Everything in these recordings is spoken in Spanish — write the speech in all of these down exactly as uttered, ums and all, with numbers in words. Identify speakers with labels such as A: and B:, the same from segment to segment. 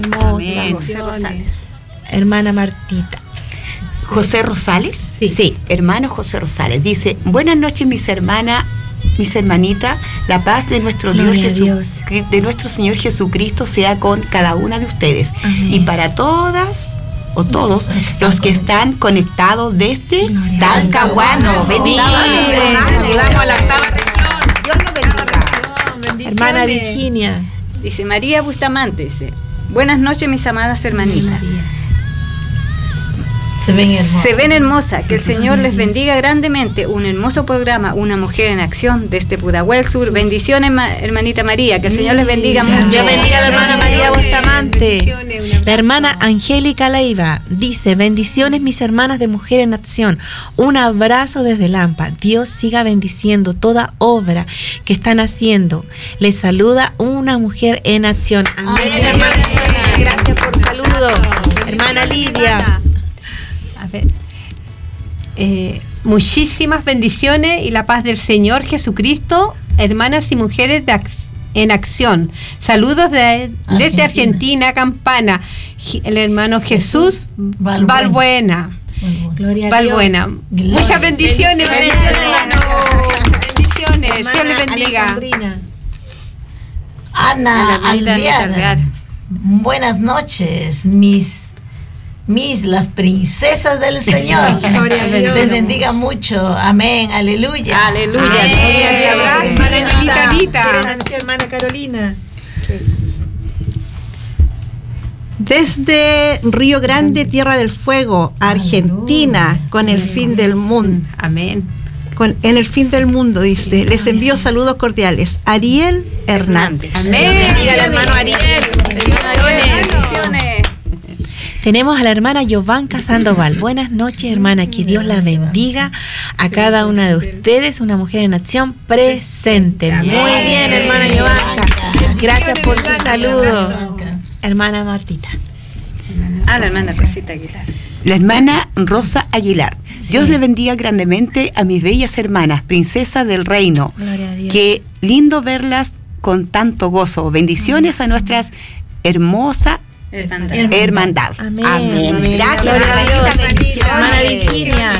A: Hermosa.
B: José Rosales.
A: Hermana Martita.
B: José Rosales.
A: Sí. sí.
B: Hermano José Rosales. Dice, buenas noches mis hermanas, mis hermanitas, la paz de nuestro Dios, Jesús, de nuestro Señor Jesucristo sea con cada una de ustedes. Amén. Y para todas o todos los que están conectados desde Talcahuano.
A: Bendiciones.
B: Saludamos a la octava región. Dios nos bendiga.
A: Hermana Virginia.
C: Dice María Bustamante, dice, buenas noches mis amadas hermanitas.
D: Se ven hermosas.
C: Se ven hermosas. Que el Señor les bendiga grandemente. Un hermoso programa, Una Mujer en Acción desde Pudahuel Sur. Bendiciones, ma- hermanita María. Que el Señor les bendiga mucho.
A: Dios bendiga a la hermana María Bustamante. La hermana Angélica Leiva dice, bendiciones mis hermanas de Mujer en Acción. Un abrazo desde Lampa. Dios siga bendiciendo toda obra que están haciendo. Les saluda Una Mujer en Acción. Amén, Amén. Hermana. Gracias por el saludo. Hermana Lidia.
E: A ver, eh, muchísimas bendiciones y la paz del Señor Jesucristo, hermanas y mujeres de ac- en acción. Saludos de, Argentina. Desde Argentina, Campana. El hermano Jesús Valbuena. Valbuena.
A: Gloria a
E: Valbuena.
A: Dios.
E: Muchas bendiciones.
A: Bendiciones.
E: Bendiciones. Bendiciones. Dios les bendiga.
D: Ana,
C: Ana
D: Alvear.
C: Alvear.
D: Buenas noches, mis mis las princesas del Señor. Les bendiga mucho. Amén. Aleluya.
C: Aleluya.
E: Hermana Anita.
A: Hermana Carolina.
F: Desde Río Grande, Tierra del Fuego, Argentina, con el fin del mundo.
E: Amén.
F: Con, en el fin del mundo, dice. Les envío saludos cordiales. Ariel Hernández.
E: Amén.
A: Bendiga al hermano Ariel.
C: Bendiciones.
A: Tenemos a la hermana Giovanca Sandoval. Buenas noches, hermana. Que Dios la bendiga a cada una de ustedes. Una mujer en acción presente. Muy bien, hermana Giovanca. Gracias por su saludo. Hermana Martita.
C: Ah, la hermana Rosita Aguilar.
B: La hermana Rosa Aguilar. Sí. Dios le bendiga grandemente a mis bellas hermanas, princesas del reino.
A: Gloria a Dios.
B: Qué lindo verlas con tanto gozo. Bendiciones sí. a nuestras hermosas
C: Hermandad.
B: Hermandad.
A: Amén.
B: Amén.
A: Amén.
B: Gracias,
A: Gloria a Dios.
B: bendiciones.
A: Hermana Virginia.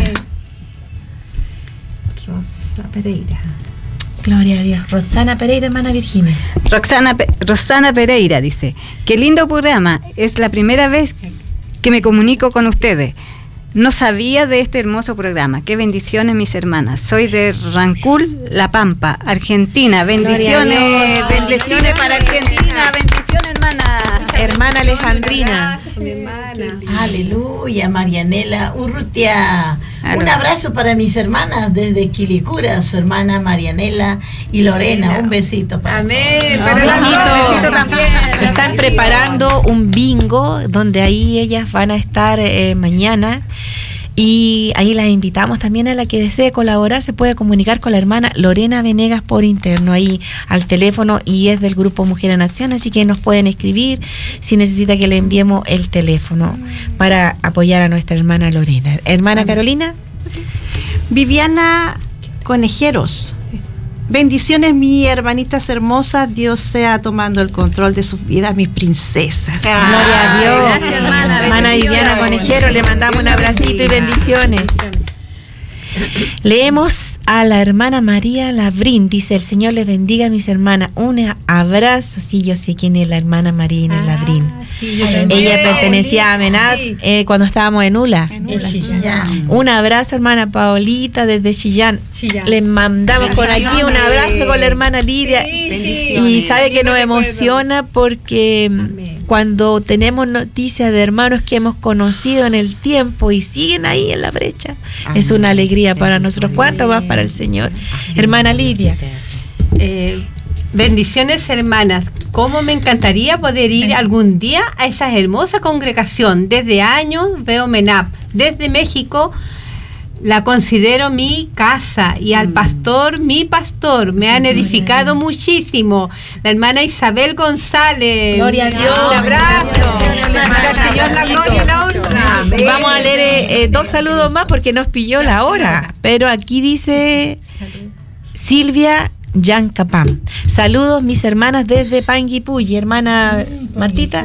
E: Rosa Pereira.
A: Gloria a Dios. Roxana Pereira, hermana Virginia.
C: Roxana, Rosana Pereira dice, qué lindo programa. Es la primera vez que me comunico con ustedes. No sabía de este hermoso programa. Qué bendiciones, mis hermanas. Soy de Rancul, La Pampa, Argentina. Bendiciones, bendiciones para Argentina. Bendiciones, hermana.
A: Hermana Alejandrina.
D: Aleluya, Marianela Urrutia. Un abrazo para mis hermanas desde Quilicura, su hermana Marianela y Lorena. Un besito para
E: Amén.
A: Un besito. besito también. Están preparando un bingo donde ahí ellas van a estar eh, mañana. Y ahí las invitamos también a la que desee colaborar, se puede comunicar con la hermana Lorena Venegas por interno, ahí al teléfono, y es del grupo Mujer en Acción, así que nos pueden escribir si necesita que le enviemos el teléfono para apoyar a nuestra hermana Lorena. Hermana Carolina.
F: Viviana Conejeros. Bendiciones, mis hermanitas hermosas. Dios sea tomando el control de sus vidas, mis princesas.
A: Ah, gloria a Dios.
C: Gracias, hermana.
A: Hermana Viviana Conejero, le mandamos un abracito y bendiciones. Leemos a la hermana María Labrín. Dice, el Señor les bendiga a mis hermanas. Un abrazo. Sí, yo sé quién es la hermana María Inés Labrín.
E: Sí,
A: ella pertenecía a Amenat eh, cuando estábamos en Ula.
D: En Chillán.
A: Un abrazo, hermana Paolita, desde Chillán.
E: Chillán.
A: Les mandamos por aquí un abrazo con la hermana Lidia.
E: Sí,
A: y sabe
E: sí,
A: que nos
E: me
A: emociona porque
E: Amén.
A: Cuando tenemos noticias de hermanos que hemos conocido en el tiempo y siguen ahí en la brecha, Amén. Es una alegría para nosotros. ¿Cuánto más para el Señor? Amén. Hermana Lidia.
E: Eh, bendiciones, hermanas. Cómo me encantaría poder ir algún día a esa hermosa congregación. Desde años veo MENAP. Desde México la considero mi casa y al pastor mi pastor. Me han edificado muchísimo. La hermana Isabel González.
A: Gloria a Dios.
E: Un abrazo. Al Señor la gloria y la honra.
A: Vamos a leer eh, eh, dos saludos más porque nos pilló la hora. Pero aquí dice Silvia Yancapam. Saludos mis hermanas desde Panguipulli. Hermana Martita.